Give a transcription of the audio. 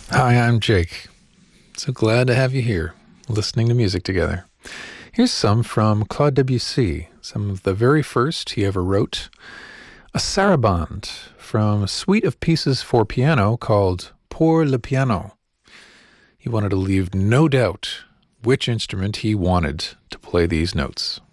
Hi, I'm Jake. So glad to have you here, listening to music together. Here's some from Claude Debussy, some of the very first he ever wrote. A sarabande from a suite of pieces for piano called Pour le Piano. He wanted to leave no doubt which instrument he wanted to play these notes.